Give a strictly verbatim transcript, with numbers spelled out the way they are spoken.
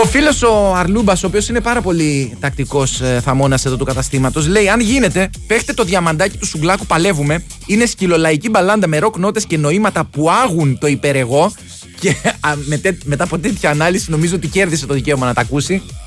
Ο φίλος ο Αρλούμπας, ο οποίος είναι πάρα πολύ τακτικός ε, θαμώνας εδώ του καταστήματος, λέει: αν γίνεται, παίχτε το διαμαντάκι του Σουγκλάκου, παλεύουμε. Είναι σκυλολαϊκή μπαλάντα με ροκ νότες και νοήματα που άγουν το υπερεγώ. Και α, με, μετά από τέτοια ανάλυση, νομίζω ότι κέρδισε το δικαίωμα να τα ακούσει.